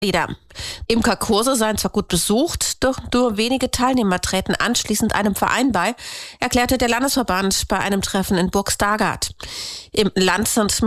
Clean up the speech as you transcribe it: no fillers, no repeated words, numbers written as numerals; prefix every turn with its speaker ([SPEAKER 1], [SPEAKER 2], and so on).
[SPEAKER 1] wieder. Imkerkurse seien zwar gut besucht, doch nur wenige Teilnehmer treten anschließend einem Verein bei, erklärte der Landesverband bei einem Treffen in Burg Stargard. Im Land sind